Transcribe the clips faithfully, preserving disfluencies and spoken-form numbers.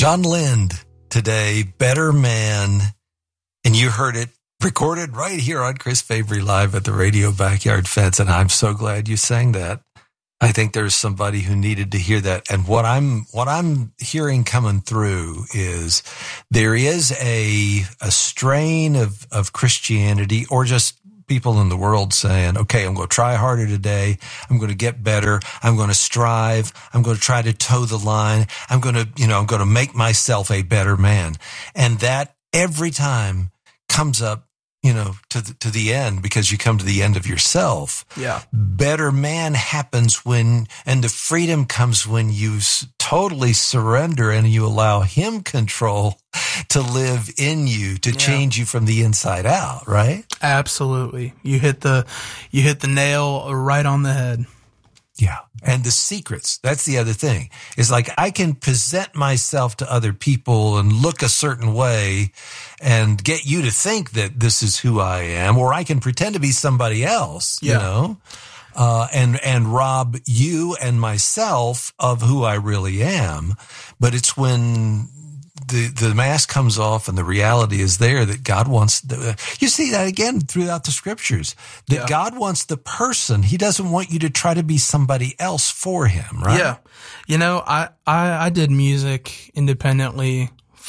John Lind today, Better Man. And you heard it recorded right here on Chris Fabry Live at the Radio Backyard Fence. And I'm so glad you sang that. I think there's somebody who needed to hear that. And what I'm, what I'm hearing coming through is there is a, a strain of, of Christianity, or just people in the world saying, okay, I'm going to try harder today. I'm going to get better. I'm going to strive. I'm going to try to toe the line. I'm going to, you know, I'm going to make myself a better man. And that every time comes up, you know, to the, to the end, because you come to the end of yourself. Yeah. Better man happens when, and the freedom comes when you s- totally surrender and you allow him control to live in you, to Yeah. change you from the inside out, right? Absolutely. You hit the, you hit the nail right on the head. Yeah. And the secrets, that's the other thing. Is like I can present myself to other people and look a certain way and get you to think that this is who I am, or I can pretend to be somebody else, Yeah. you know, uh, and, and rob you and myself of who I really am. But it's when the, the mask comes off and the reality is there that God wants the, you see that again throughout the scriptures, that Yeah. God wants the person. He doesn't want you to try to be somebody else for him, right? Yeah. You know, I, I, I did music independently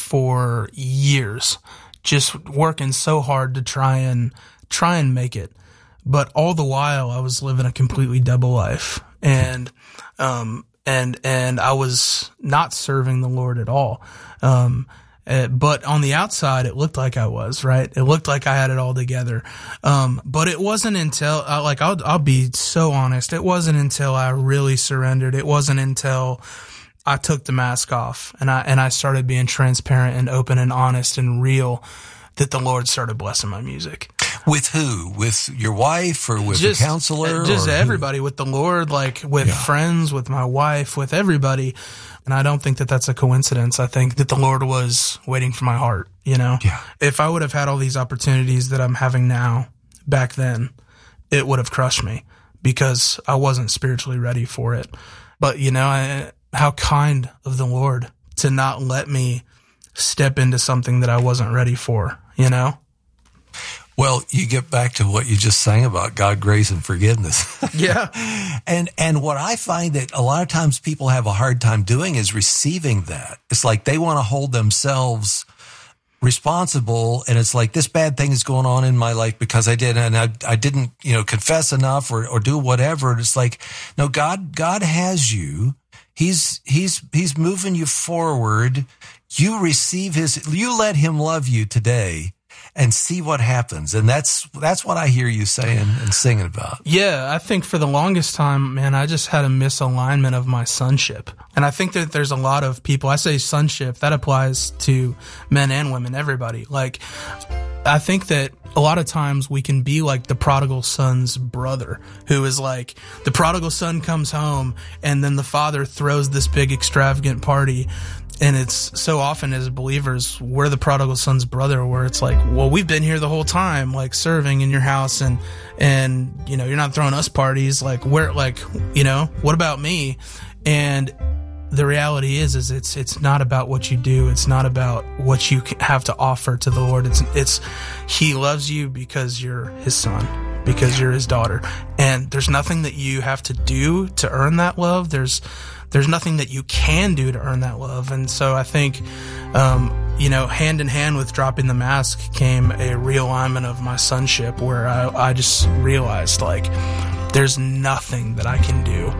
for years, just working so hard to try and try and make it. But all the while I was living a completely double life, and, um, and, and I was not serving the Lord at all. Um, uh, but on the outside, it looked like I was, right? It looked like I had it all together. Um, but it wasn't until, uh, like, I'll, I'll be so honest. It wasn't until I really surrendered. It wasn't until I took the mask off and I, and I started being transparent and open and honest and real that the Lord started blessing my music. With who? With your wife or with Just, a counselor? Just or everybody, with the Lord, like with Yeah. friends, with my wife, with everybody. And I don't think that that's a coincidence. I think that the Lord was waiting for my heart, you know? Yeah. If I would have had all these opportunities that I'm having now back then, it would have crushed me because I wasn't spiritually ready for it. But, you know, I, how kind of the Lord to not let me step into something that I wasn't ready for, you know? Well, you get back to what you just sang about God, grace, and forgiveness. Yeah. and and what I find that a lot of times people have a hard time doing is receiving that. It's like they want to hold themselves responsible, and it's like this bad thing is going on in my life because I did, and I I didn't, you know, confess enough or or do whatever. And it's like, no, God God has you. He's he's he's moving you forward. You receive his. You let him love you today. And see what happens. And that's that's what I hear you saying and singing about. Yeah, I think for the longest time, man, I just had a misalignment of my sonship. And I think that there's a lot of people, I say sonship, that applies to men and women, everybody. Like, I think that a lot of times we can be like the prodigal son's brother, who is like, the prodigal son comes home and then the father throws this big extravagant party. And it's so often as believers, we're the prodigal son's brother, where it's like, well, we've been here the whole time, like serving in your house, and, and, you know, you're not throwing us parties. Like, where, like, you know, what about me? And the reality is, is it's, it's not about what you do. It's not about what you have to offer to the Lord. It's, it's, he loves you because you're his son, because you're his daughter. And there's nothing that you have to do to earn that love. There's, There's nothing that you can do to earn that love. And so I think, um, you know, hand in hand with dropping the mask came a realignment of my sonship, where I, I just realized, like, there's nothing that I can do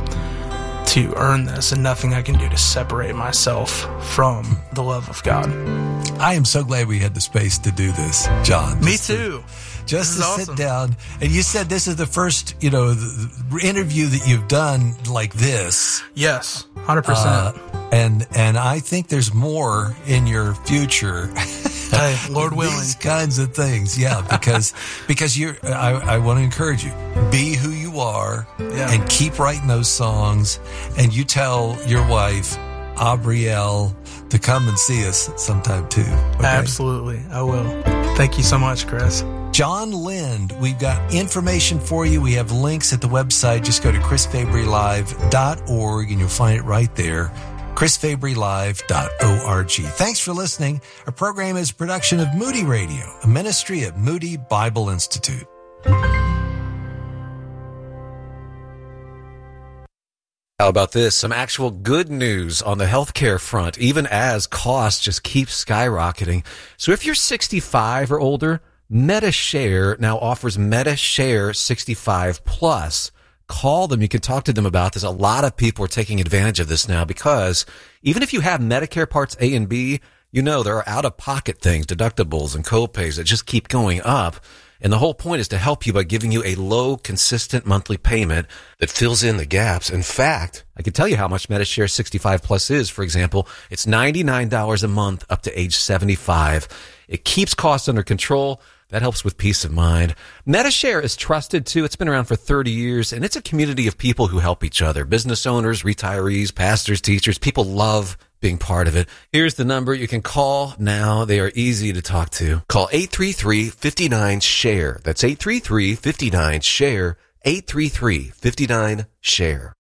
to earn this, and nothing I can do to separate myself from the love of God. I am so glad we had the space to do this, John. Me Just to- too. Just This to is sit awesome. down. And you said this is the first, you know, the, the interview that you've done like this. Yes, one hundred percent. Uh, and and I think there's more in your future. Hey, Lord willing. These kinds of things, yeah, because because you're. I, I want to encourage you: be who you are, Yeah. and keep writing those songs. And you tell your wife, Aubrielle, to come and see us sometime too. Okay? Absolutely, I will. Thank you so much, Chris. John Lind, we've got information for you. We have links at the website. Just go to chris fabry live dot org and you'll find it right there. chris fabry live dot org. Thanks for listening. Our program is a production of Moody Radio, a ministry of Moody Bible Institute. How about this? Some actual good news on the healthcare front, even as costs just keep skyrocketing. So if you're sixty-five or older, MediShare now offers MediShare sixty-five plus. Call them. You can talk to them about this. A lot of people are taking advantage of this now because even if you have Medicare Parts A and B, you know there are out-of-pocket things, deductibles and co-pays that just keep going up. And the whole point is to help you by giving you a low, consistent monthly payment that fills in the gaps. In fact, I can tell you how much MediShare sixty-five plus is. For example, it's ninety-nine dollars a month up to age seventy-five. It keeps costs under control. That helps with peace of mind. MediShare is trusted, too. It's been around for thirty years, and it's a community of people who help each other. Business owners, retirees, pastors, teachers. People love being part of it. Here's the number you can call now. They are easy to talk to. Call eight three three, five nine, SHARE. That's eight three three, five nine, SHARE. eight three three, five nine, SHARE.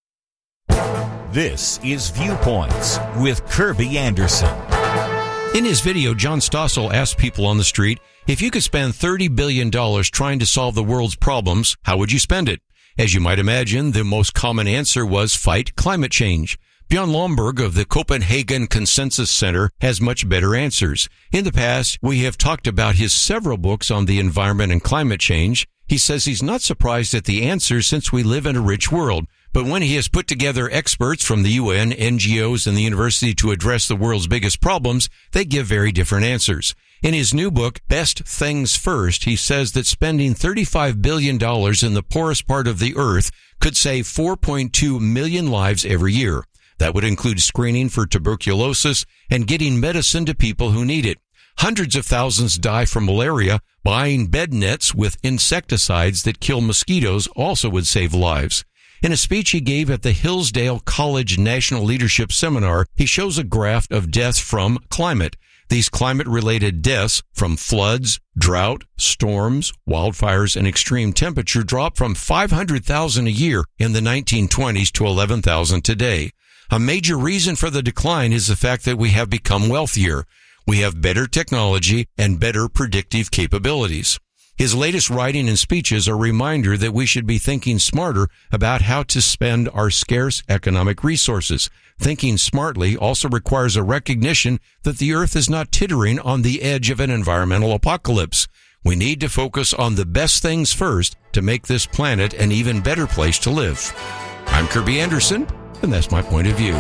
This is Viewpoints with Kirby Anderson. In his video, John Stossel asked people on the street, if you could spend thirty billion dollars trying to solve the world's problems, how would you spend it? As you might imagine, the most common answer was fight climate change. Bjorn Lomborg of the Copenhagen Consensus Center has much better answers. In the past, we have talked about his several books on the environment and climate change. He says he's not surprised at the answers since we live in a rich world. But when he has put together experts from the U N, N G Os, and the university to address the world's biggest problems, they give very different answers. In his new book, Best Things First, he says that spending thirty-five billion dollars in the poorest part of the earth could save four point two million lives every year. That would include screening for tuberculosis and getting medicine to people who need it. Hundreds of thousands die from malaria. Buying bed nets with insecticides that kill mosquitoes also would save lives. In a speech he gave at the Hillsdale College National Leadership Seminar, he shows a graph of deaths from climate. These climate-related deaths from floods, drought, storms, wildfires, and extreme temperature dropped from five hundred thousand a year in the nineteen twenties to eleven thousand today. A major reason for the decline is the fact that we have become wealthier. We have better technology and better predictive capabilities. His latest writing and speeches are a reminder that we should be thinking smarter about how to spend our scarce economic resources. Thinking smartly also requires a recognition that the earth is not teetering on the edge of an environmental apocalypse. We need to focus on the best things first to make this planet an even better place to live. I'm Kirby Anderson, and that's my point of view.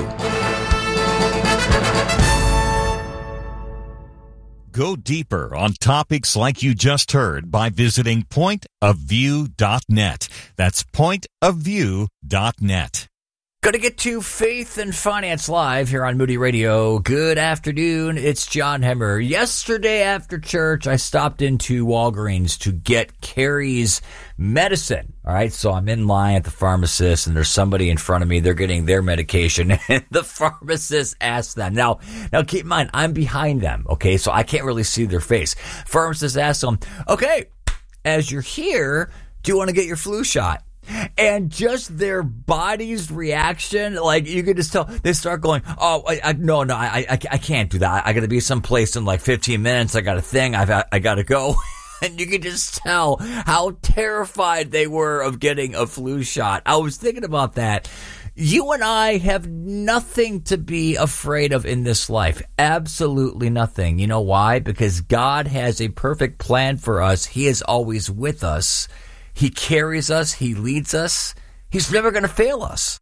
Go deeper on topics like you just heard by visiting point of view dot net. That's point of view dot net. Going to get to Faith and Finance Live here on Moody Radio. Good afternoon. It's John Hemmer. Yesterday after church, I stopped into Walgreens to get Carrie's medicine. All right, so I'm in line at the pharmacist, and there's somebody in front of me. They're getting their medication, and the pharmacist asks them. Now, now keep in mind, I'm behind them, okay, so I can't really see their face. Pharmacist asks them, okay, as you're here, do you want to get your flu shot? And just their body's reaction, like you could just tell, they start going, oh, I, I, no, no, I, I, I can't do that. I got to be someplace in like fifteen minutes. I got a thing. I've, I got to go. And you could just tell how terrified they were of getting a flu shot. I was thinking about that. You and I have nothing to be afraid of in this life. Absolutely nothing. You know why? Because God has a perfect plan for us. He is always with us. He carries us. He leads us. He's never going to fail us.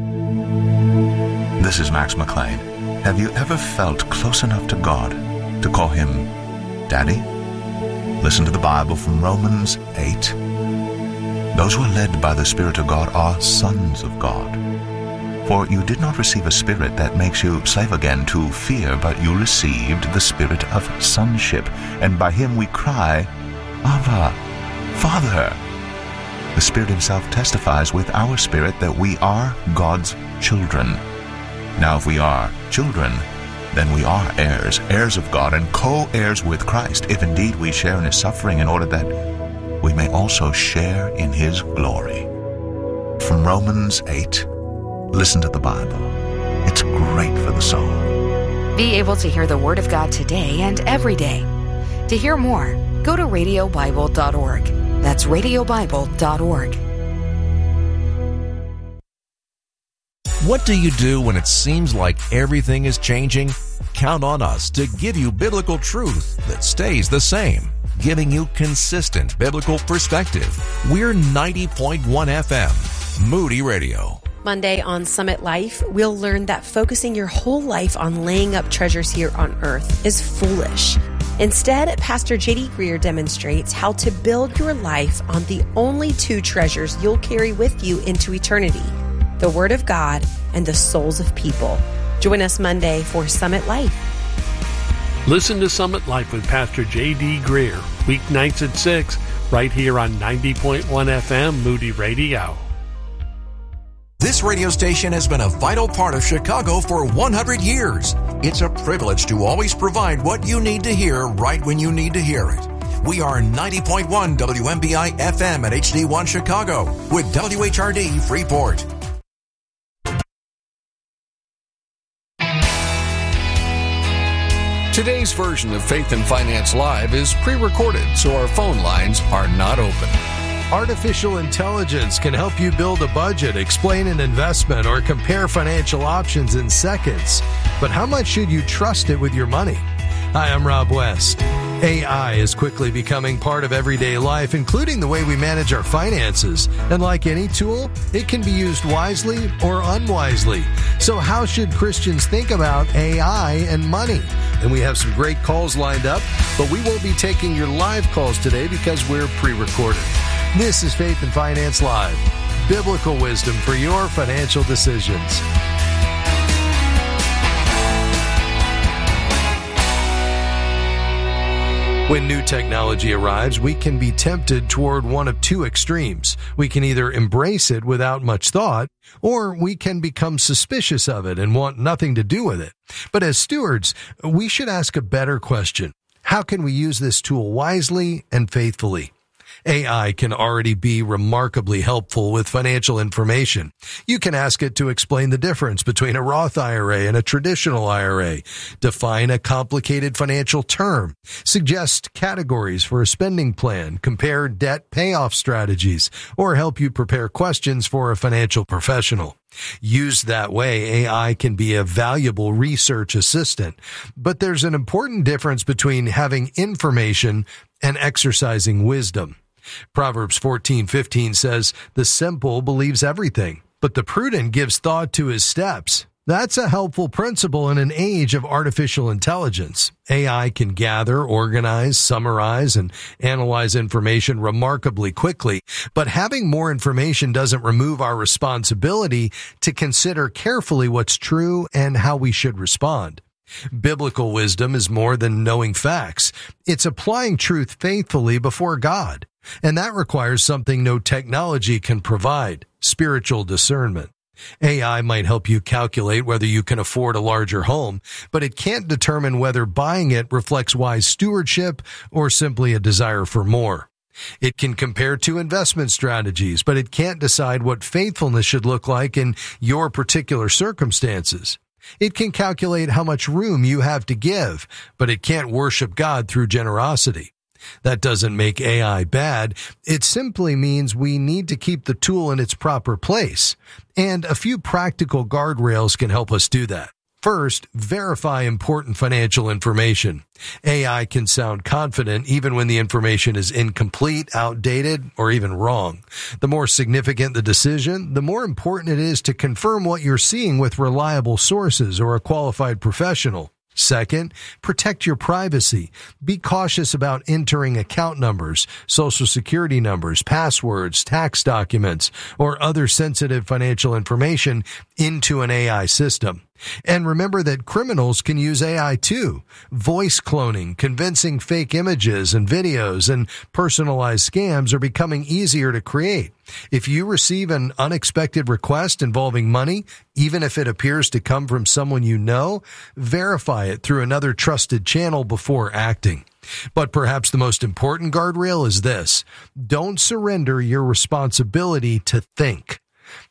This is Max McLean. Have you ever felt close enough to God to call him Daddy? Listen to the Bible from Romans eight. Those who are led by the Spirit of God are sons of God. For you did not receive a spirit that makes you slave again to fear, but you received the spirit of sonship, and by him we cry, Abba, Father. The Spirit himself testifies with our spirit that we are God's children. Now if we are children, then we are heirs, heirs of God, and co-heirs with Christ, if indeed we share in his suffering, in order that we may also share in his glory. From Romans eight, listen to the Bible. It's great for the soul. Be able to hear the Word of God today and every day. To hear more, go to radio bible dot org. That's radio bible dot org. What do you do when it seems like everything is changing? Count on us to give you biblical truth that stays the same, giving you consistent biblical perspective. We're ninety point one F M, Moody Radio. Monday on Summit Life, we'll learn that focusing your whole life on laying up treasures here on earth is foolish. Instead, Pastor J D Greer demonstrates how to build your life on the only two treasures you'll carry with you into eternity: the Word of God and the souls of people. Join us Monday for Summit Life. Listen to Summit Life with Pastor J D Greer, weeknights at six, right here on ninety point one F M, Moody Radio. This radio station has been a vital part of Chicago for one hundred years. It's a privilege to always provide what you need to hear right when you need to hear it. We are ninety point one W M B I F M at H D one Chicago with W H R D Freeport. Today's version of Faith and Finance Live is pre-recorded, so our phone lines are not open. Artificial intelligence can help you build a budget, explain an investment, or compare financial options in seconds. But how much should you trust it with your money? Hi, I'm Rob West. A I is quickly becoming part of everyday life, including the way we manage our finances. And like any tool, it can be used wisely or unwisely. So how should Christians think about A I and money? And we have some great calls lined up, but we won't be taking your live calls today because we're pre-recorded. This is Faith and Finance Live, biblical wisdom for your financial decisions. When new technology arrives, we can be tempted toward one of two extremes. We can either embrace it without much thought, or we can become suspicious of it and want nothing to do with it. But as stewards, we should ask a better question. How can we use this tool wisely and faithfully? A I can already be remarkably helpful with financial information. You can ask it to explain the difference between a Roth I R A and a traditional I R A, define a complicated financial term, suggest categories for a spending plan, compare debt payoff strategies, or help you prepare questions for a financial professional. Used that way, A I can be a valuable research assistant. But there's an important difference between having information and exercising wisdom. Proverbs fourteen fifteen says, "The simple believes everything, but the prudent gives thought to his steps." That's a helpful principle in an age of artificial intelligence. A I can gather, organize, summarize, and analyze information remarkably quickly, but having more information doesn't remove our responsibility to consider carefully what's true and how we should respond. Biblical wisdom is more than knowing facts. It's applying truth faithfully before God. And that requires something no technology can provide: spiritual discernment. A I might help you calculate whether you can afford a larger home, but it can't determine whether buying it reflects wise stewardship or simply a desire for more. It can compare two investment strategies, but it can't decide what faithfulness should look like in your particular circumstances. It can calculate how much room you have to give, but it can't worship God through generosity. That doesn't make A I bad. It simply means we need to keep the tool in its proper place. And a few practical guardrails can help us do that. First, verify important financial information. A I can sound confident even when the information is incomplete, outdated, or even wrong. The more significant the decision, the more important it is to confirm what you're seeing with reliable sources or a qualified professional. Second, protect your privacy. Be cautious about entering account numbers, social security numbers, passwords, tax documents, or other sensitive financial information into an A I system. And remember that criminals can use A I too. Voice cloning, convincing fake images and videos, and personalized scams are becoming easier to create. If you receive an unexpected request involving money, even if it appears to come from someone you know, verify it through another trusted channel before acting. But perhaps the most important guardrail is this: don't surrender your responsibility to think.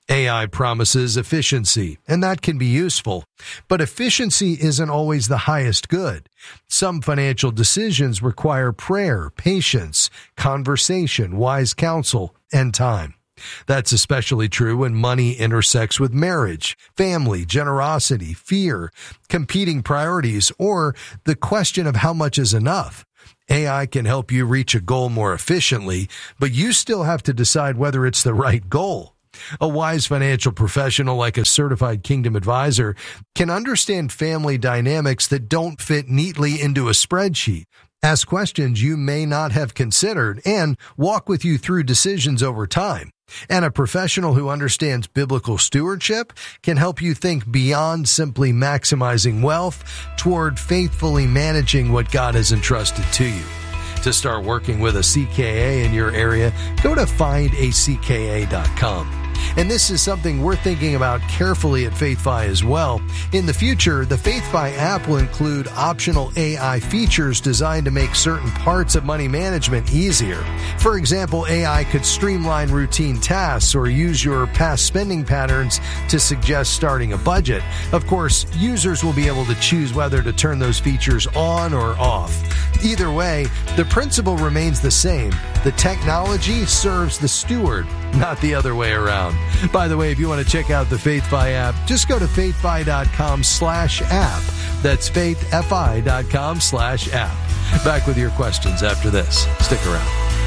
A I promises efficiency, and that can be useful. But efficiency isn't always the highest good. Some financial decisions require prayer, patience, conversation, wise counsel, and time. That's especially true when money intersects with marriage, family, generosity, fear, competing priorities, or the question of how much is enough. A I can help you reach a goal more efficiently, but you still have to decide whether it's the right goal. A wise financial professional like a certified Kingdom advisor can understand family dynamics that don't fit neatly into a spreadsheet, ask questions you may not have considered, and walk with you through decisions over time. And a professional who understands biblical stewardship can help you think beyond simply maximizing wealth toward faithfully managing what God has entrusted to you. To start working with a C K A in your area, go to find a C K A dot com. And this is something we're thinking about carefully at FaithFi as well. In the future, the FaithFi app will include optional A I features designed to make certain parts of money management easier. For example, A I could streamline routine tasks or use your past spending patterns to suggest starting a budget. Of course, users will be able to choose whether to turn those features on or off. Either way, the principle remains the same. The technology serves the steward, not the other way around. By the way, if you want to check out the FaithFi app, just go to faithfi.com slash app. That's faithfi.com slash app. Back with your questions after this. Stick around.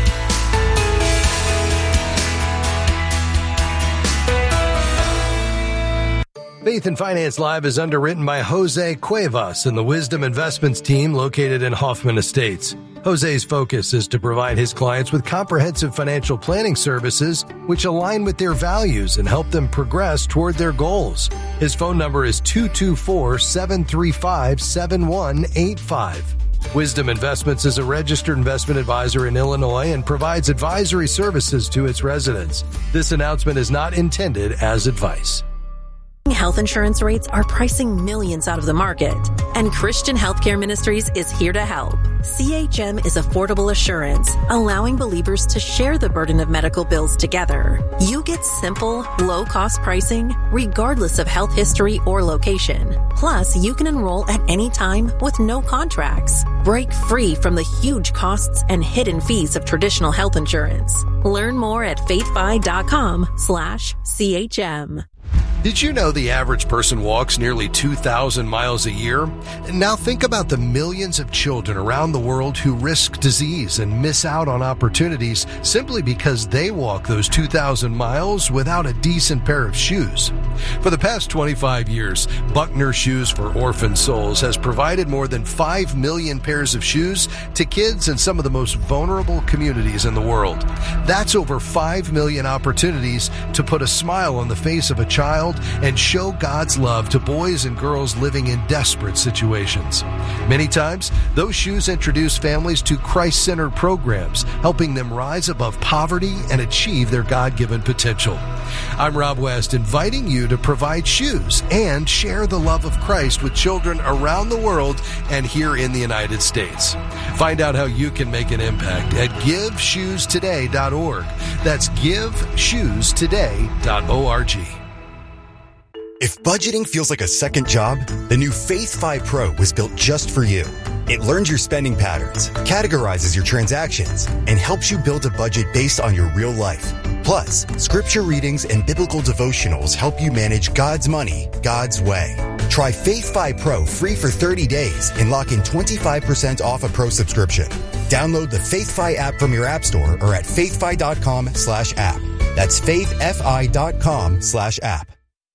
Faith and Finance Live is underwritten by Jose Cuevas and the Wisdom Investments team located in Hoffman Estates. Jose's focus is to provide his clients with comprehensive financial planning services which align with their values and help them progress toward their goals. His phone number is two two four, seven three five, seven one eight five. Wisdom Investments is a registered investment advisor in Illinois and provides advisory services to its residents. This announcement is not intended as advice. Health insurance rates are pricing millions out of the market, and Christian Healthcare Ministries is here to help. C H M is affordable assurance, allowing believers to share the burden of medical bills together. You get simple, low-cost pricing, regardless of health history or location. Plus, you can enroll at any time with no contracts. Break free from the huge costs and hidden fees of traditional health insurance. Learn more at faithfi.com slash CHM. Did you know the average person walks nearly two thousand miles a year? Now think about the millions of children around the world who risk disease and miss out on opportunities simply because they walk those two thousand miles without a decent pair of shoes. For the past twenty-five years, Buckner Shoes for Orphan Souls has provided more than five million pairs of shoes to kids in some of the most vulnerable communities in the world. That's over five million opportunities to put a smile on the face of a child and show God's love to boys and girls living in desperate situations. Many times, those shoes introduce families to Christ-centered programs, helping them rise above poverty and achieve their God-given potential. I'm Rob West, inviting you to provide shoes and share the love of Christ with children around the world and here in the United States. Find out how you can make an impact at give shoes today dot org. That's give shoes today dot org. If budgeting feels like a second job, the new FaithFi Pro was built just for you. It learns your spending patterns, categorizes your transactions, and helps you build a budget based on your real life. Plus, scripture readings and biblical devotionals help you manage God's money, God's way. Try FaithFi Pro free for thirty days and lock in twenty-five percent off a pro subscription. Download the FaithFi app from your app store or at faithfi.com slash app. That's faithfi.com slash app.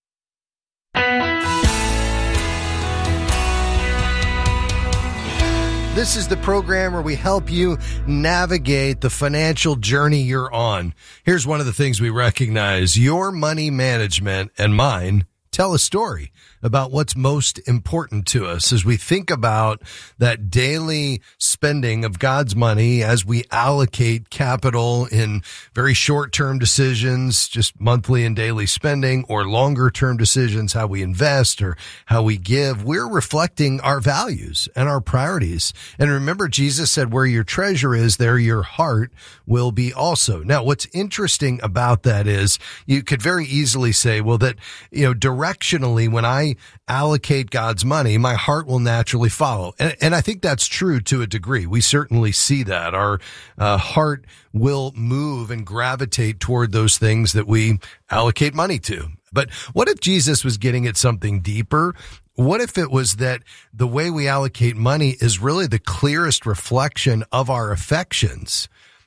This is the program where we help you navigate the financial journey you're on. Here's one of the things we recognize. Your money management and mine tell a story about what's most important to us as we think about that daily spending of God's money as we allocate capital in very short-term decisions, just monthly and daily spending, or longer-term decisions, how we invest or how we give. We're reflecting our values and our priorities. And remember, Jesus said, where your treasure is, there your heart will be also. Now, what's interesting about that is you could very easily say, well, that, you know, directionally, when I allocate God's money, my heart will naturally follow. And, and I think that's true to a degree. We certainly see that. Our uh, heart will move and gravitate toward those things that we allocate money to. But what if Jesus was getting at something deeper? What if it was that the way we allocate money is really the clearest reflection of our affections?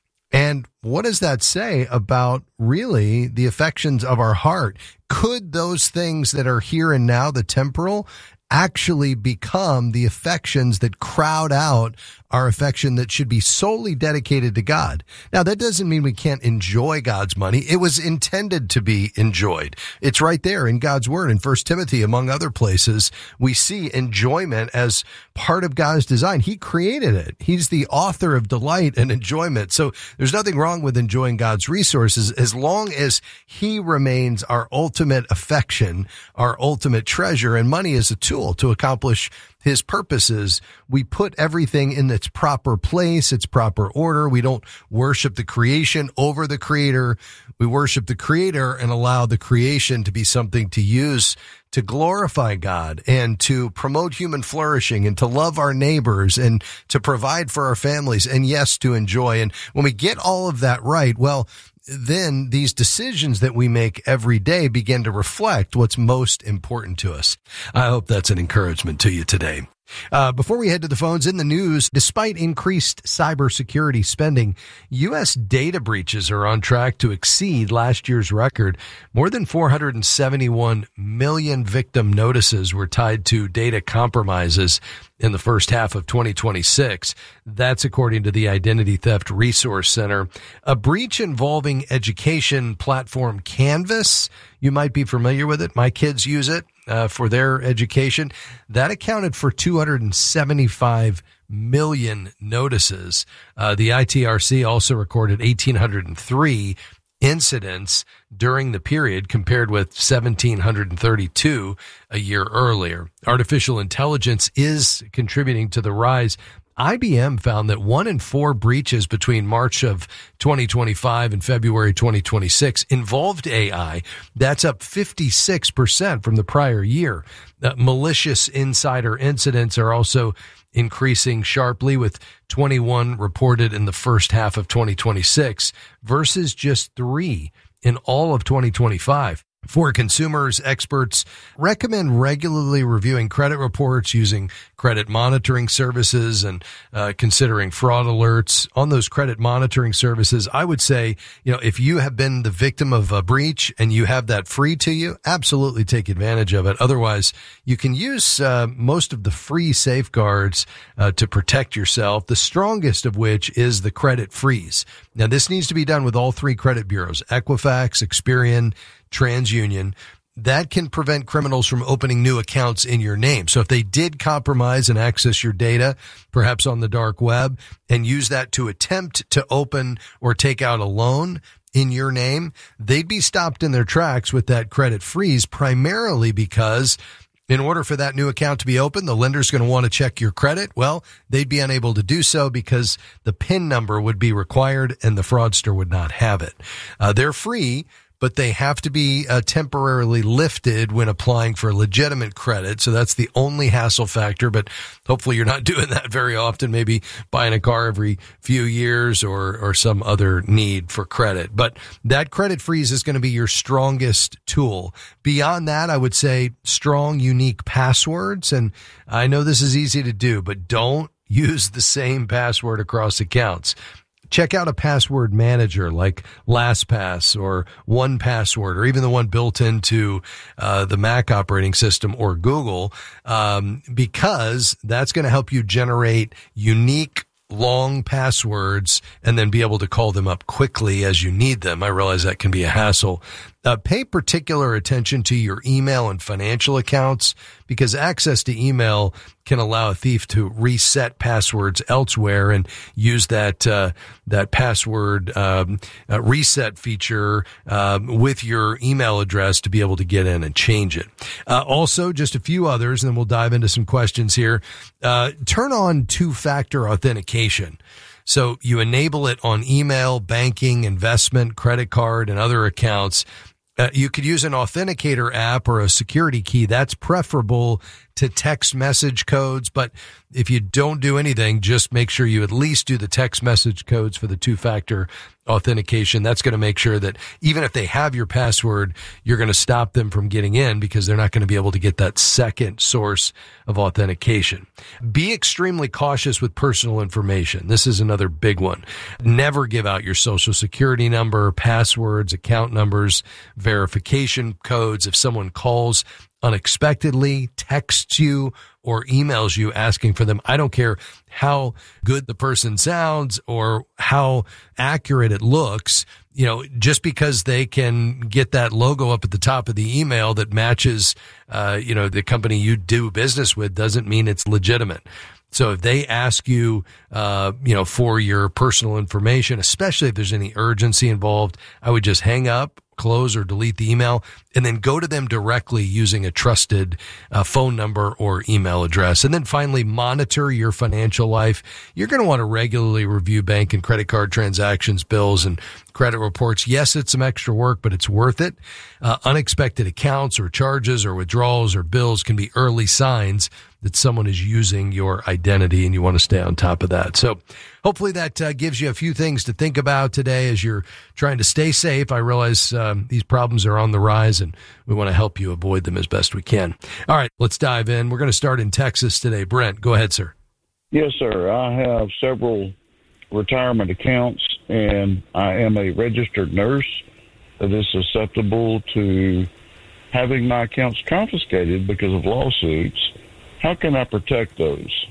And what does that say about really the affections of our heart? Could those things that are here and now, the temporal, actually become the affections that crowd out our affection that should be solely dedicated to God? Now, that doesn't mean we can't enjoy God's money. It was intended to be enjoyed. It's right there in God's word. In First Timothy, among other places, we see enjoyment as part of God's design. He created it. He's the author of delight and enjoyment. So there's nothing wrong with enjoying God's resources as long as He remains our ultimate affection, our ultimate treasure, and money is a tool to accomplish His purposes. We put everything in its proper place, its proper order. We don't worship the creation over the creator. We worship the creator and allow the creation to be something to use to glorify God and to promote human flourishing and to love our neighbors and to provide for our families and, yes, to enjoy. And when we get all of that right, well, then these decisions that we make every day begin to reflect what's most important to us. I hope that's an encouragement to you today. Uh, before we head to the phones, in the news, despite increased cybersecurity spending, U S data breaches are on track to exceed last year's record. More than four hundred seventy-one million victim notices were tied to data compromises in the first half of twenty twenty-six. That's according to the Identity Theft Resource Center. A breach involving education platform Canvas, you might be familiar with it. My kids use it uh, for their education. That accounted for two hundred seventy-five million notices. Uh, the I T R C also recorded one thousand eight hundred three incidents during the period compared with one thousand seven hundred thirty-two a year earlier. Artificial intelligence is contributing to the rise. I B M found that one in four breaches between March of twenty twenty-five and February twenty twenty-six involved A I. That's up fifty-six percent from the prior year. Uh, malicious insider incidents are also increasing sharply, with twenty-one reported in the first half of twenty twenty-six versus just three in all of twenty twenty-five. For consumers, experts recommend regularly reviewing credit reports, using credit monitoring services, and uh, considering fraud alerts. On those credit monitoring services, I would say, you know, if you have been the victim of a breach and you have that free to you, absolutely take advantage of it. Otherwise, you can use uh, most of the free safeguards uh, to protect yourself, the strongest of which is the credit freeze. Now, this needs to be done with all three credit bureaus, Equifax, Experian, TransUnion. That can prevent criminals from opening new accounts in your name. So if they did compromise and access your data, perhaps on the dark web, and use that to attempt to open or take out a loan in your name, they'd be stopped in their tracks with that credit freeze, primarily because in order for that new account to be open, the lender's going to want to check your credit. Well, they'd be unable to do so because the PIN number would be required and the fraudster would not have it. Uh, they're free, but they have to be uh, temporarily lifted when applying for legitimate credit. So that's the only hassle factor, but hopefully you're not doing that very often, maybe buying a car every few years or, or some other need for credit. But that credit freeze is going to be your strongest tool. Beyond that, I would say strong, unique passwords. And I know this is easy to do, but don't use the same password across accounts. Check out a password manager like LastPass or one password, or even the one built into uh, the Mac operating system or Google, um, because that's going to help you generate unique long passwords and then be able to call them up quickly as you need them. I realize that can be a hassle Uh, pay particular attention to your email and financial accounts, because access to email can allow a thief to reset passwords elsewhere and use that uh, that password um, uh, reset feature um, with your email address to be able to get in and change it. Uh, also, just a few others, and then we'll dive into some questions here. Uh, turn on two-factor authentication. So you enable it on email, banking, investment, credit card, and other accounts. Uh, you could use an authenticator app or a security key. That's preferable to text message codes. But if you don't do anything, just make sure you at least do the text message codes for the two-factor authentication. That's going to make sure that even if they have your password, you're going to stop them from getting in, because they're not going to be able to get that second source of authentication. Be extremely cautious with personal information. This is another big one. Never give out your social security number, passwords, account numbers, verification codes. If someone calls unexpectedly, texts you, or emails you asking for them, I don't care how good the person sounds or how accurate it looks, you know, just because they can get that logo up at the top of the email that matches, uh, you know, the company you do business with doesn't mean it's legitimate. So if they ask you, uh, you know, for your personal information, especially if there's any urgency involved, I would just hang up, close or delete the email, and then go to them directly using a trusted uh, phone number or email address. And then finally, monitor your financial life. You're going to want to regularly review bank and credit card transactions, bills, and credit reports. Yes, it's some extra work, but it's worth it. Uh, unexpected accounts or charges or withdrawals or bills can be early signs that someone is using your identity, and you want to stay on top of that. So hopefully that uh, gives you a few things to think about today as you're trying to stay safe. I realize um, these problems are on the rise, and we want to help you avoid them as best we can. All right, let's dive in. We're going to start in Texas today. Brent, go ahead, sir. Yes, sir. I have several retirement accounts, and I am a registered nurse that is susceptible to having my accounts confiscated because of lawsuits. How can I protect those?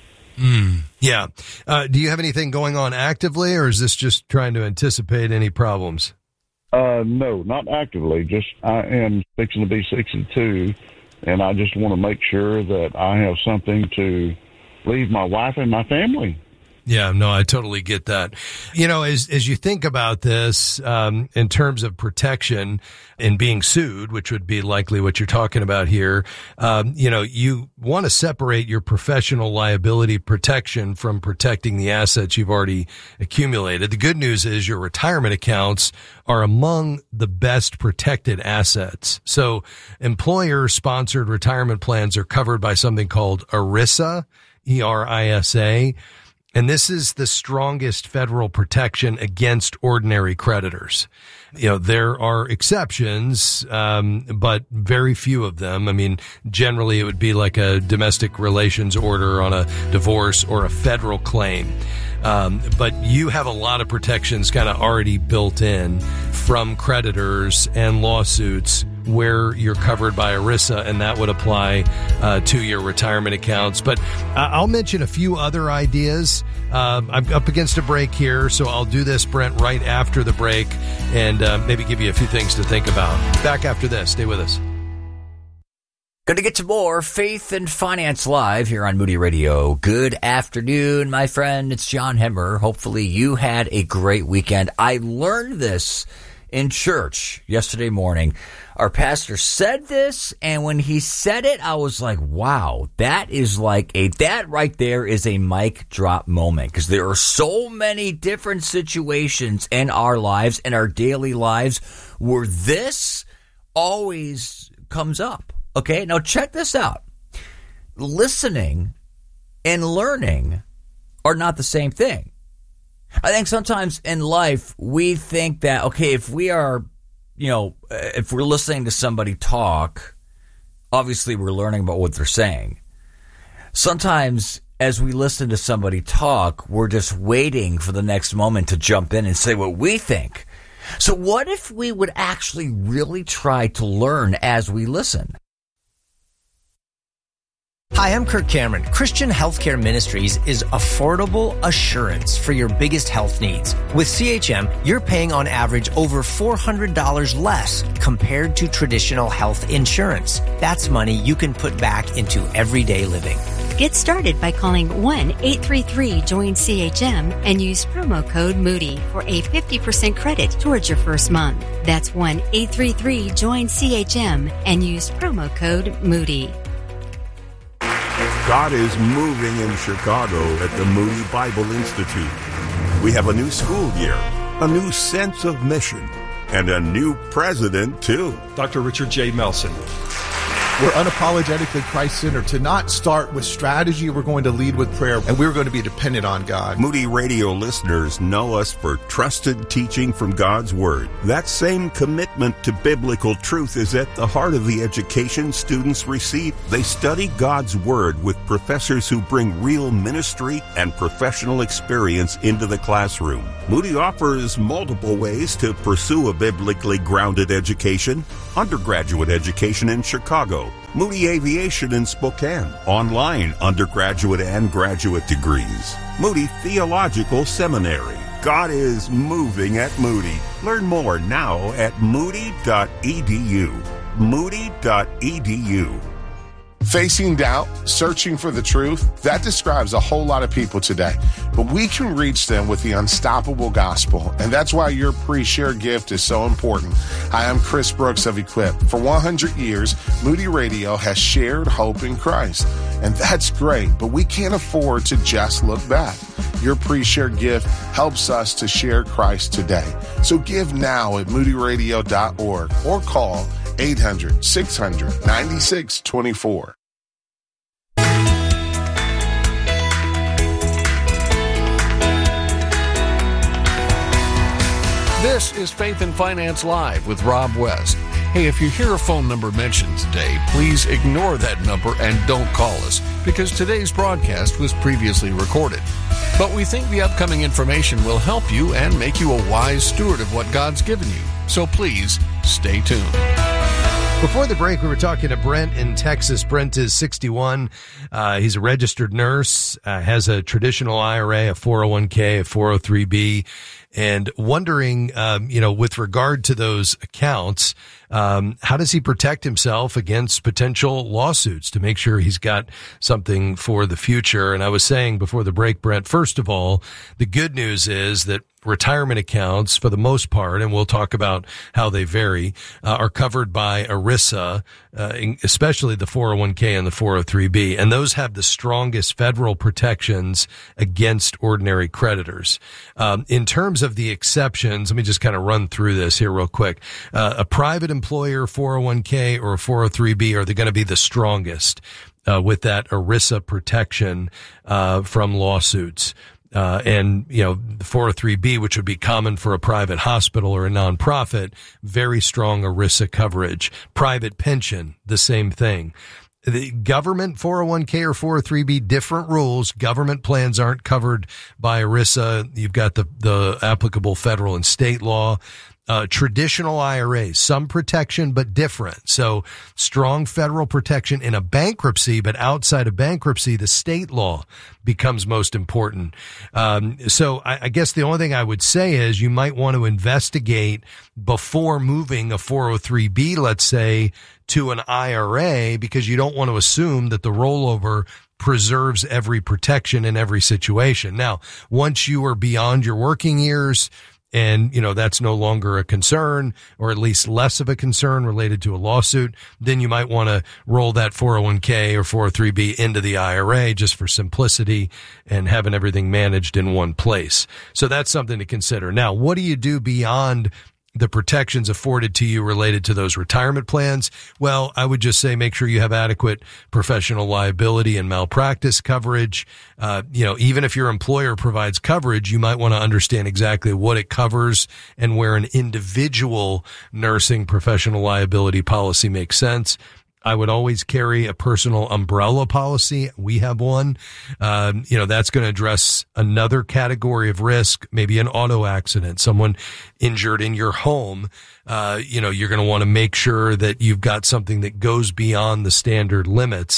Mm, yeah. Uh, do you have anything going on actively, or is this just trying to anticipate any problems? Uh, no, not actively. Just I am fixing to be sixty-two, and I just want to make sure that I have something to leave my wife and my family. Yeah, no, I totally get that. You know, as as you think about this um, in terms of protection and being sued, which would be likely what you're talking about here, um, you know, you want to separate your professional liability protection from protecting the assets you've already accumulated. The good news is your retirement accounts are among the best protected assets. So employer-sponsored retirement plans are covered by something called ERISA, E R I S A. And this is the strongest federal protection against ordinary creditors. You know, there are exceptions, um, but very few of them. I mean, generally it would be like a domestic relations order on a divorce or a federal claim. Um, but you have a lot of protections kind of already built in from creditors and lawsuits where you're covered by ERISA, and that would apply uh, to your retirement accounts. But uh, I'll mention a few other ideas. Uh, I'm up against a break here, so I'll do this, Brent, right after the break, and uh, maybe give you a few things to think about. Back after this. Stay with us. Going to get to more Faith and Finance Live here on Moody Radio. Good afternoon, my friend. It's John Hemmer. Hopefully you had a great weekend. I learned this in church yesterday morning. Our pastor said this, and when he said it, I was like, wow, that is like a, that right there is a mic drop moment, because there are so many different situations in our lives, in our daily lives, where this always comes up. Okay, now check this out. Listening and learning are not the same thing. I think sometimes in life we think that, okay, if we are, you know, if we're listening to somebody talk, obviously we're learning about what they're saying. Sometimes as we listen to somebody talk, we're just waiting for the next moment to jump in and say what we think. So what if we would actually really try to learn as we listen? Hi, I'm Kirk Cameron. Christian Healthcare Ministries is affordable assurance for your biggest health needs. With C H M, you're paying on average over four hundred dollars less compared to traditional health insurance. That's money you can put back into everyday living. Get started by calling one eight three three join C H M and use promo code Moody for a fifty percent credit towards your first month. That's one eight three three join C H M and use promo code Moody. God is moving in Chicago at the Moody Bible Institute. We have a new school year, a new sense of mission, and a new president, too. Doctor Richard J. Melson. We're unapologetically Christ-centered. To not start with strategy, we're going to lead with prayer, and we're going to be dependent on God. Moody Radio listeners know us for trusted teaching from God's Word. That same commitment to biblical truth is at the heart of the education students receive. They study God's Word with professors who bring real ministry and professional experience into the classroom. Moody offers multiple ways to pursue a biblically grounded education. Undergraduate education in Chicago, Moody Aviation in Spokane, online undergraduate and graduate degrees, Moody Theological Seminary. God is moving at Moody. Learn more now at moody dot e d u. moody dot e d u. Facing doubt, searching for the truth, that describes a whole lot of people today. But we can reach them with the unstoppable gospel, and that's why your pre-share gift is so important. Hi, I'm Chris Brooks of Equip. For one hundred years, Moody Radio has shared hope in Christ, and that's great, but we can't afford to just look back. Your pre-share gift helps us to share Christ today. So give now at moody radio dot org or call eight hundred, six hundred, ninety-six twenty-four. This is Faith and Finance Live with Rob West. Hey, if you hear a phone number mentioned today, please ignore that number and don't call us, because today's broadcast was previously recorded. But we think the upcoming information will help you and make you a wise steward of what God's given you. So please, stay tuned. Before the break, we were talking to Brent in Texas. Brent is sixty-one. Uh, he's a registered nurse, uh, has a traditional I R A, a four oh one k, a four oh three b, and wondering, um, you know, with regard to those accounts, um, how does he protect himself against potential lawsuits to make sure he's got something for the future? And I was saying before the break, Brent, first of all, the good news is that retirement accounts, for the most part, and we'll talk about how they vary, uh, are covered by ERISA, uh, especially the four oh one k and the four oh three b. And those have the strongest federal protections against ordinary creditors. Um, in terms of the exceptions, let me just kind of run through this here real quick. Uh, a private employer four oh one k or a four oh three b, are they going to be the strongest uh, with that ERISA protection uh, from lawsuits? Uh, and, you know, the four oh three b, which would be common for a private hospital or a nonprofit, very strong ERISA coverage. Private pension, the same thing. The government four oh one k or four oh three b, different rules. Government plans aren't covered by ERISA. You've got the, the applicable federal and state law. Uh, traditional I R As, some protection, but different. So strong federal protection in a bankruptcy, but outside of bankruptcy, the state law becomes most important. Um, so I, I guess the only thing I would say is you might want to investigate before moving a four oh three b, let's say, to an I R A, because you don't want to assume that the rollover preserves every protection in every situation. Now, once you are beyond your working years, and, you know, that's no longer a concern, or at least less of a concern related to a lawsuit, then you might want to roll that four oh one k or four oh three b into the I R A just for simplicity and having everything managed in one place. So that's something to consider. Now, what do you do beyond the protections afforded to you related to those retirement plans? Well, I would just say make sure you have adequate professional liability and malpractice coverage. Uh, you know, even if your employer provides coverage, you might want to understand exactly what it covers and where an individual nursing professional liability policy makes sense. I would always carry a personal umbrella policy. We have one. Um, you know, that's going to address another category of risk, maybe an auto accident, someone injured in your home. Uh, you know, you're going to want to make sure that you've got something that goes beyond the standard limits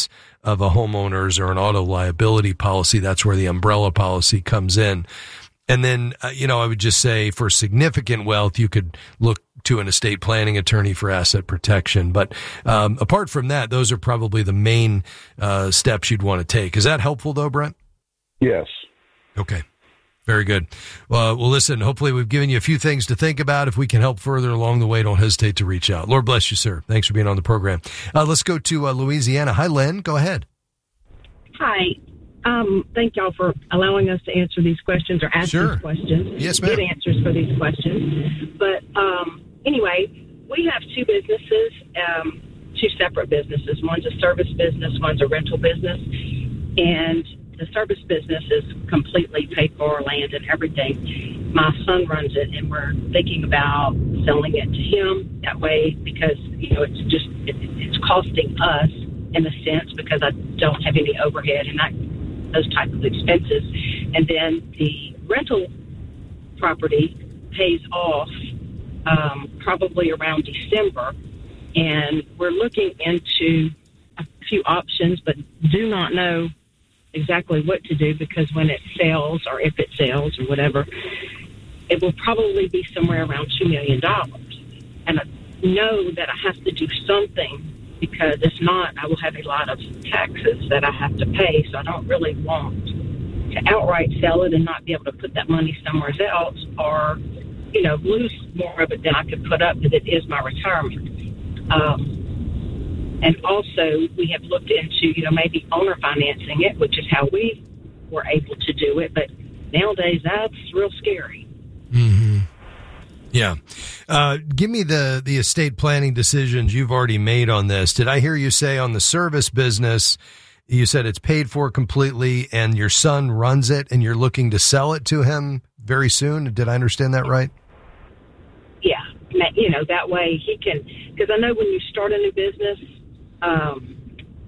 of a homeowner's or an auto liability policy. That's where the umbrella policy comes in. And then, uh, you know, I would just say for significant wealth, you could look to an estate planning attorney for asset protection. But um, apart from that, those are probably the main uh, steps you'd want to take. Is that helpful, though, Brent? Yes. Okay. Very good. Well, well, listen, hopefully we've given you a few things to think about. If we can help further along the way, don't hesitate to reach out. Lord bless you, sir. Thanks for being on the program. Uh, let's go to uh, Louisiana. Hi, Len. Go ahead. Hi. Um, thank y'all for allowing us to answer these questions or ask Sure. these questions. Yes, ma'am. Get answers for these questions. But um, anyway, we have two businesses, um, two separate businesses. One's a service business, one's a rental business. And the service business is completely paid for, land and everything. My son runs it, and we're thinking about selling it to him that way because, you know, it's just, it, it's costing us in a sense because I don't have any overhead and that those type of expenses. And then the rental property pays off um, probably around December. And we're looking into a few options, but do not know exactly what to do because when it sells or if it sells or whatever, it will probably be somewhere around two million dollars. And I know that I have to do something because if not, I will have a lot of taxes that I have to pay. So I don't really want to outright sell it and not be able to put that money somewhere else or, you know, lose more of it than I could put up because it is my retirement. Um, and also we have looked into, you know, maybe owner financing it, which is how we were able to do it. But nowadays that's real scary. Mm-hmm. Yeah. Uh, give me the, the estate planning decisions you've already made on this. Did I hear you say on the service business, you said it's paid for completely and your son runs it and you're looking to sell it to him very soon? Did I understand that right? Yeah. You know, that way he can, because I know when you start a new business, um,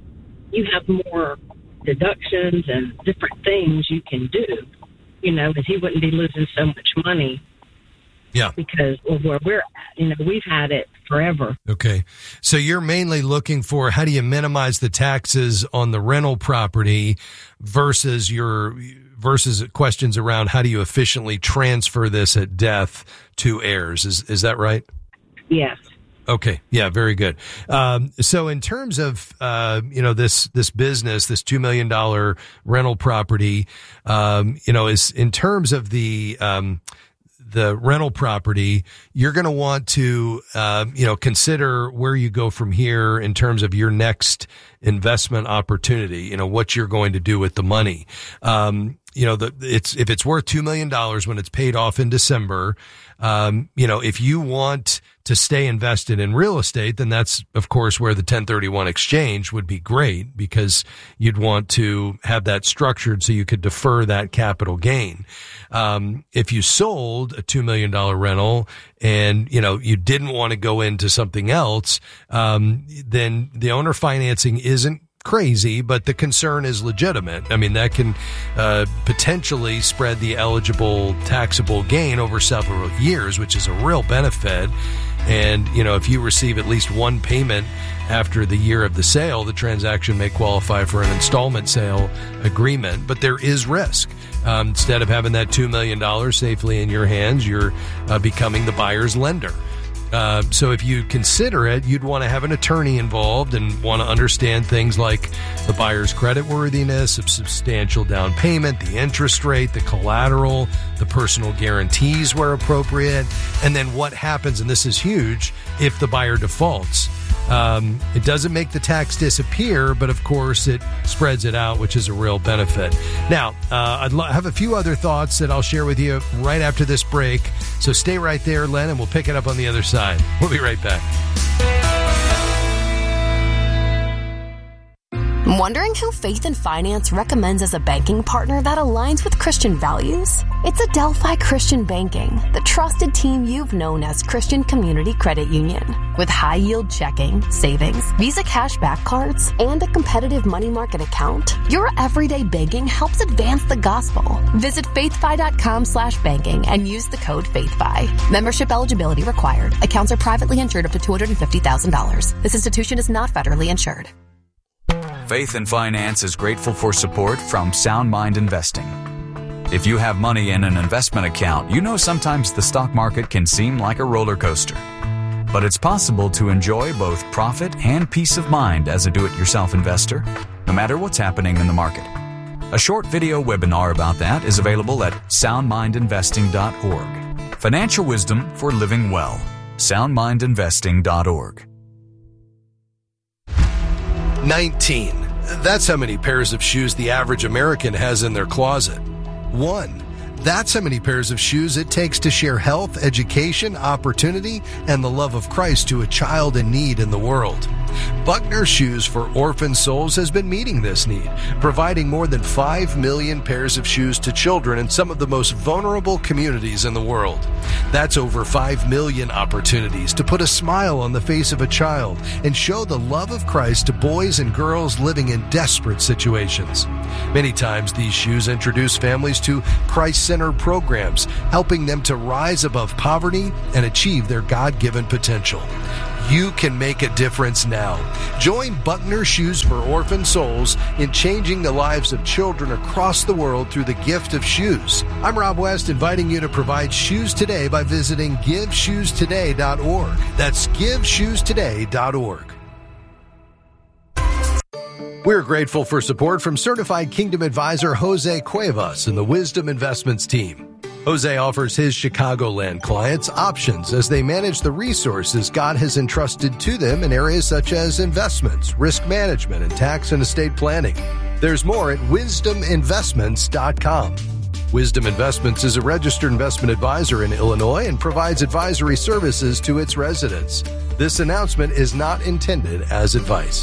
you have more deductions and different things you can do, you know, that he wouldn't be losing so much money. Yeah. Because of where we're at, you know, we've had it forever. Okay. So you're mainly looking for how do you minimize the taxes on the rental property versus your versus questions around how do you efficiently transfer this at death to heirs. Is is that right? Yes. Okay. Yeah, very good. Um, so in terms of, uh, you know, this, this business, this two million dollars rental property, um, you know, is in terms of the, um, the rental property, you're going to want to, uh, you know, consider where you go from here in terms of your next investment opportunity, you know, what you're going to do with the money. Um, you know, the, it's, if it's worth two million dollars when it's paid off in December, um, you know, if you want to stay invested in real estate, then that's, of course, where the ten thirty-one exchange would be great because you'd want to have that structured so you could defer that capital gain. Um, if you sold a two million dollars rental and, you know, you didn't want to go into something else, um, then the owner financing isn't crazy, but the concern is legitimate. I mean, that can uh, potentially spread the eligible taxable gain over several years, which is a real benefit. And, you know, if you receive at least one payment after the year of the sale, the transaction may qualify for an installment sale agreement, but there is risk. Um, instead of having that two million dollars safely in your hands, you're uh, becoming the buyer's lender. Uh, so if you consider it, you'd want to have an attorney involved and want to understand things like the buyer's creditworthiness, a substantial down payment, the interest rate, the collateral, the personal guarantees where appropriate, and then what happens, and this is huge, if the buyer defaults. Um, it doesn't make the tax disappear, but of course it spreads it out, which is a real benefit. Now, uh, I'd lo- have a few other thoughts that I'll share with you right after this break. So stay right there, Len, and we'll pick it up on the other side. We'll be right back. Wondering who Faith and Finance recommends as a banking partner that aligns with Christian values? It's Adelphi Christian Banking, the trusted team you've known as Christian Community Credit Union. With high-yield checking, savings, Visa cashback cards, and a competitive money market account, your everyday banking helps advance the gospel. Visit faithfi.com slash banking and use the code FaithFi. Membership eligibility required. Accounts are privately insured up to two hundred fifty thousand dollars. This institution is not federally insured. Faith and Finance is grateful for support from Sound Mind Investing. If you have money in an investment account, you know sometimes the stock market can seem like a roller coaster. But it's possible to enjoy both profit and peace of mind as a do-it-yourself investor, no matter what's happening in the market. A short video webinar about that is available at sound mind investing dot org. Financial wisdom for living well. sound mind investing dot org. nineteen. That's how many pairs of shoes the average American has in their closet. One. That's how many pairs of shoes it takes to share health, education, opportunity, and the love of Christ to a child in need in the world. Buckner Shoes for Orphan Souls has been meeting this need, providing more than five million pairs of shoes to children in some of the most vulnerable communities in the world. That's over five million opportunities to put a smile on the face of a child and show the love of Christ to boys and girls living in desperate situations. Many times these shoes introduce families to Christ-centered programs, helping them to rise above poverty and achieve their God-given potential. You can make a difference now. Join Buckner Shoes for Orphan Souls in changing the lives of children across the world through the gift of shoes. I'm Rob West, inviting you to provide shoes today by visiting give shoes today dot org. That's give shoes today dot org. We're grateful for support from certified Kingdom advisor Jose Cuevas and the Wisdom Investments team. Jose offers his Chicagoland clients options as they manage the resources God has entrusted to them in areas such as investments, risk management, and tax and estate planning. There's more at wisdom investments dot com. Wisdom Investments is a registered investment advisor in Illinois and provides advisory services to its residents. This announcement is not intended as advice.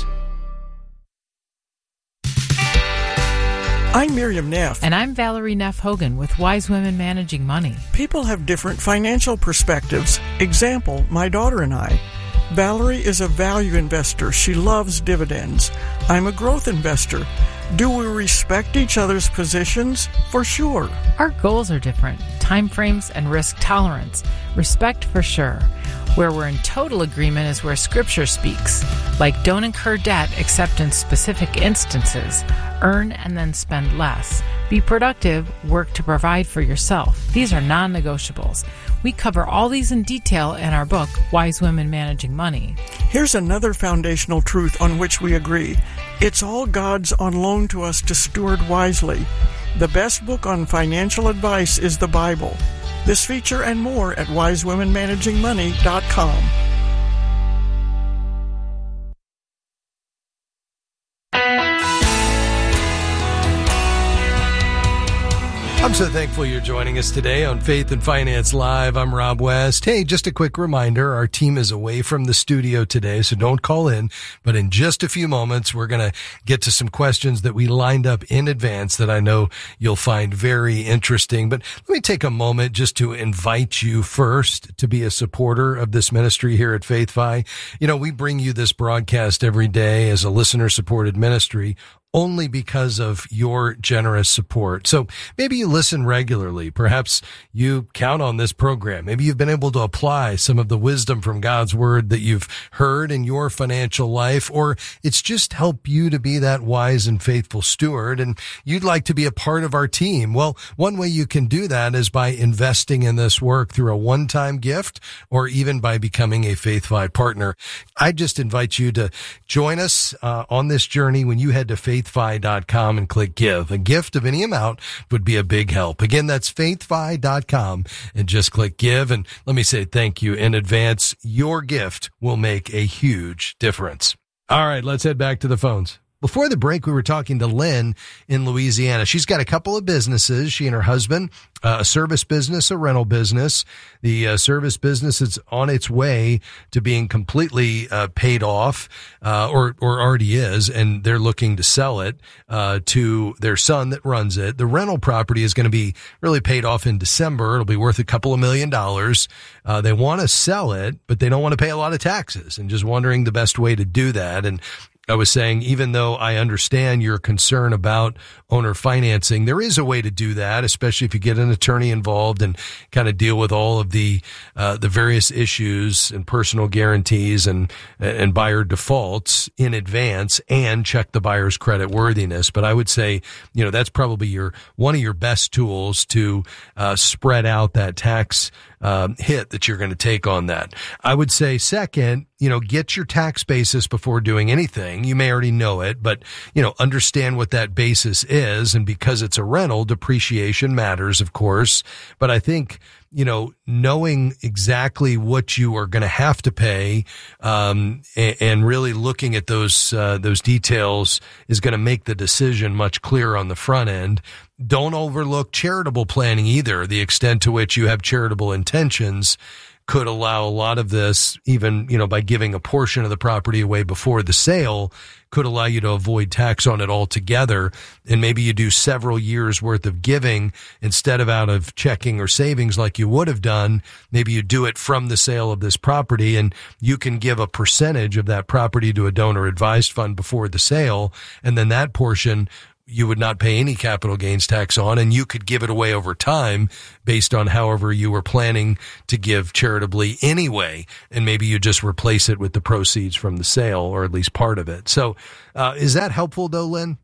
I'm Miriam Neff. And I'm Valerie Neff Hogan with Wise Women Managing Money. People have different financial perspectives. Example, my daughter and I. Valerie is a value investor. She loves dividends. I'm a growth investor. Do we respect each other's positions? For sure. Our goals are different. Time frames and risk tolerance. Respect for sure. Where we're in total agreement is where Scripture speaks, like don't incur debt except in specific instances, earn and then spend less, be productive, work to provide for yourself. These are non-negotiables. We cover all these in detail in our book, Wise Women Managing Money. Here's another foundational truth on which we agree. It's all God's on loan to us to steward wisely. The best book on financial advice is the Bible. This feature and more at wise women managing money dot com. I'm so thankful you're joining us today on Faith and Finance Live. I'm Rob West. Hey, just a quick reminder, our team is away from the studio today, so don't call in. But in just a few moments, we're going to get to some questions that we lined up in advance that I know you'll find very interesting. But let me take a moment just to invite you first to be a supporter of this ministry here at FaithFi. You know, we bring you this broadcast every day as a listener-supported ministry only because of your generous support. So maybe you listen regularly. Perhaps you count on this program. Maybe you've been able to apply some of the wisdom from God's word that you've heard in your financial life, or it's just helped you to be that wise and faithful steward, and you'd like to be a part of our team. Well, one way you can do that is by investing in this work through a one-time gift or even by becoming a FaithFi partner. I just invite you to join us uh, on this journey when you head to faith faithfi dot com and click give. A gift of any amount would be a big help. Again, that's faithfi dot com and just click give. And let me say thank you in advance. Your gift will make a huge difference. All right, let's head back to the phones. Before the break, we were talking to Lynn in Louisiana. She's got a couple of businesses, she and her husband, uh, a service business, a rental business. The uh, service business is on its way to being completely uh, paid off, uh, or or already is, and they're looking to sell it uh, to their son that runs it. The rental property is going to be really paid off in December. It'll be worth a couple of million dollars. Uh, they want to sell it, but they don't want to pay a lot of taxes, and just wondering the best way to do that. And I was saying, even though I understand your concern about owner financing, there is a way to do that, especially if you get an attorney involved and kind of deal with all of the uh, the various issues and personal guarantees and and buyer defaults in advance, and check the buyer's credit worthiness. But I would say, you know, that's probably your one of your best tools to uh, spread out that tax Um, hit that you're going to take on that. I would say second, you know, get your tax basis before doing anything. You may already know it, but, you know, understand what that basis is. And because it's a rental, depreciation matters, of course. But I think, you know, knowing exactly what you are going to have to pay, um, and, and really looking at those, uh, those details is going to make the decision much clearer on the front end. Don't overlook charitable planning either. The extent to which you have charitable intentions could allow a lot of this, even, you know, by giving a portion of the property away before the sale, could allow you to avoid tax on it altogether. And maybe you do several years worth of giving instead of out of checking or savings like you would have done. Maybe you do it from the sale of this property, and you can give a percentage of that property to a donor advised fund before the sale. And then that portion you would not pay any capital gains tax on, and you could give it away over time based on however you were planning to give charitably anyway. And maybe you just replace it with the proceeds from the sale, or at least part of it. So, uh, is that helpful though, Lynn?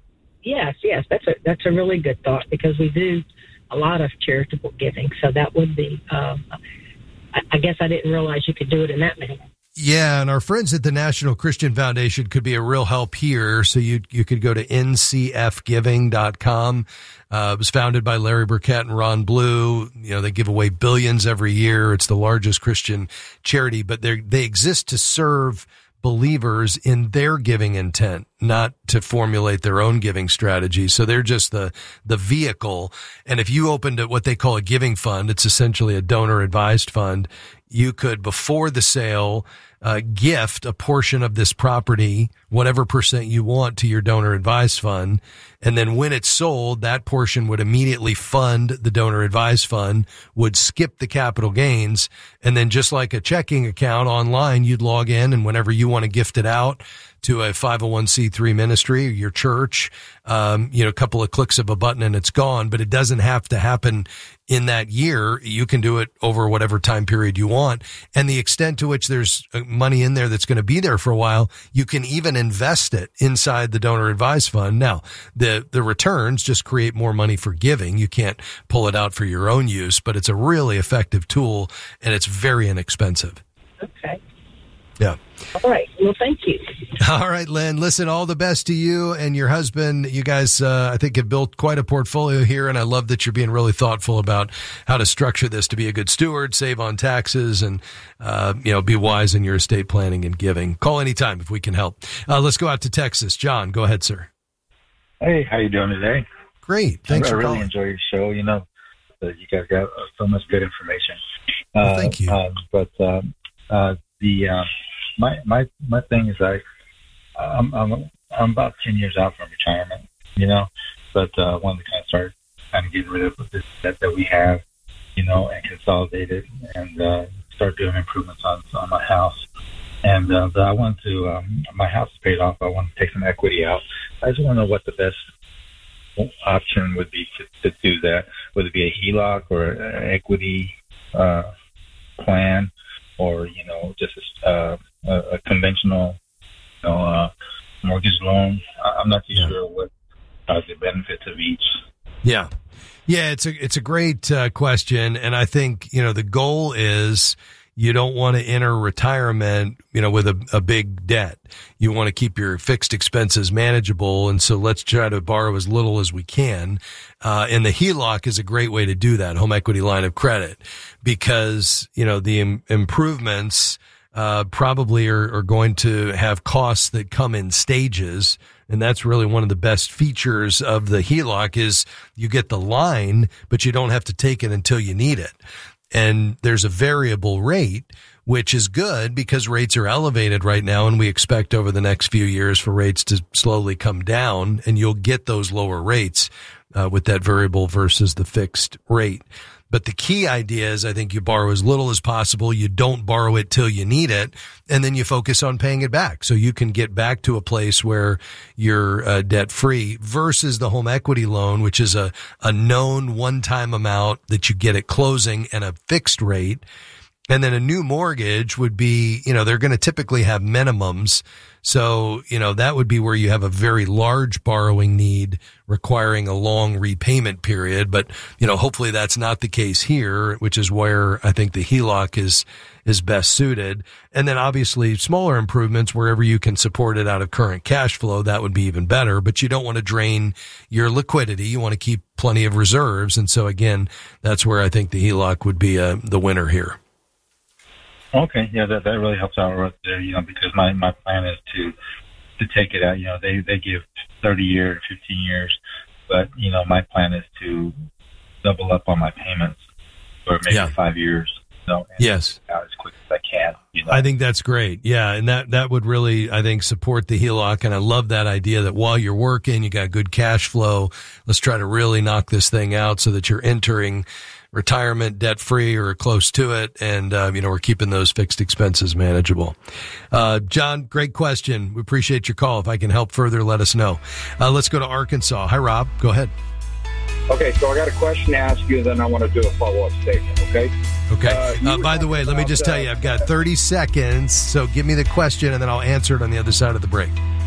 Yes, yes, that's a that's a really good thought, because we do a lot of charitable giving. So that would be, um, I, I guess I didn't realize you could do it in that manner. Yeah, and our friends at the National Christian Foundation could be a real help here. So you you could go to N C F giving dot com. Uh, it was founded by Larry Burkett and Ron Blue. You know, they give away billions every year. It's the largest Christian charity, but they they exist to serve believers in their giving intent, not to formulate their own giving strategy. So they're just the the vehicle. And if you opened what they call a giving fund, it's essentially a donor advised fund. You could, before the sale, uh, gift a portion of this property, whatever percent you want, to your donor advised fund. And then when it's sold, that portion would immediately fund the donor advised fund, would skip the capital gains. And then just like a checking account online, you'd log in, and whenever you want to gift it out to a five oh one c three ministry or your church, um, you know, a couple of clicks of a button and it's gone. But it doesn't have to happen in that year. You can do it over whatever time period you want. And the extent to which there's money in there that's going to be there for a while, you can even invest it inside the donor advised fund. Now, the, the returns just create more money for giving. You can't pull it out for your own use, but it's a really effective tool, and it's very inexpensive. Okay. Yeah. All right. Well, thank you. All right, Lynn. Listen, all the best to you and your husband. You guys, uh, I think, have built quite a portfolio here, and I love that you're being really thoughtful about how to structure this to be a good steward, save on taxes, and uh, you know, be wise in your estate planning and giving. Call anytime if we can help. Uh, let's go out to Texas. John, go ahead, sir. Hey, how you doing today? Great. Thanks I for really calling. enjoy your show. You know, uh, you guys got uh, so much good information. Well, uh, thank you. Uh, but um, uh, the uh, my my my thing is I I'm I'm I'm about ten years out from retirement. You know, but uh, I wanted to kind of start kind of getting rid of this debt that we have. You know, and consolidate it and uh, start doing improvements on on my house. And uh, but I want to, um, my house is paid off. I want to take some equity out. I just want to know what the best option would be to, to do that. Would it be a H E L O C or an equity uh, plan, or, you know, just a, a, a conventional, you know, uh, mortgage loan? I'm not too yeah. sure what uh, the benefits of each. Yeah. Yeah, it's a, it's a great uh, question. And I think, you know, the goal is, you don't want to enter retirement, you know, with a, a big debt. You want to keep your fixed expenses manageable. And so let's try to borrow as little as we can. Uh, and the H E L O C is a great way to do that, home equity line of credit, because, you know, the im- improvements, uh, probably are, are going to have costs that come in stages. And that's really one of the best features of the H E L O C is you get the line, but you don't have to take it until you need it. And there's a variable rate, which is good because rates are elevated right now, and we expect over the next few years for rates to slowly come down, and you'll get those lower rates uh, with that variable versus the fixed rate. But the key idea is I think you borrow as little as possible. You don't borrow it till you need it. And then you focus on paying it back. So you can get back to a place where you're uh, debt free versus the home equity loan, which is a, a known one-time amount that you get at closing and a fixed rate. And then a new mortgage would be, you know, they're going to typically have minimums. So, you know, that would be where you have a very large borrowing need requiring a long repayment period. But, you know, hopefully that's not the case here, which is where I think the H E L O C is, is best suited. And then obviously smaller improvements wherever you can support it out of current cash flow, that would be even better. But you don't want to drain your liquidity. You want to keep plenty of reserves. And so again, that's where I think the H E L O C would be uh, the winner here. Okay, yeah, that that really helps out right there, you know, because my, my plan is to to take it out. You know, they they give thirty years, fifteen years, but you know, my plan is to double up on my payments for maybe yeah. five years. So yes, out as quick as I can. You know? I think that's great. Yeah, and that that would really, I think, support the H E L O C. And I love that idea that while you're working, you got good cash flow. Let's try to really knock this thing out so that you're entering retirement debt free or close to it. And, uh, you know, we're keeping those fixed expenses manageable. Uh, John, great question. We appreciate your call. If I can help further, let us know. Uh, let's go to Arkansas. Hi, Rob. Go ahead. Okay, so I got a question to ask you, then I want to do a follow-up statement, okay? Okay. Uh, uh, by the way, let me just tell you, I've got thirty seconds, so give me the question, and then I'll answer it on the other side of the break.